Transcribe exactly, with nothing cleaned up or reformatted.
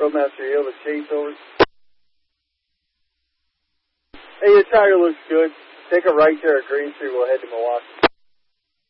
Roadmaster Yield with Chase, over. Hey, your tire looks good. Take a right there at Green Street. We'll head to Milwaukee.